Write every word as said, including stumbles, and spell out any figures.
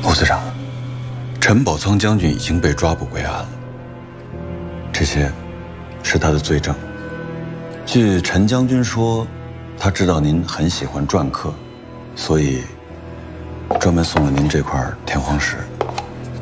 胡司长，陈宝仓将军已经被抓捕归案了，这些是他的罪证。据陈将军说，他知道您很喜欢篆刻，所以专门送了您这块天荒石。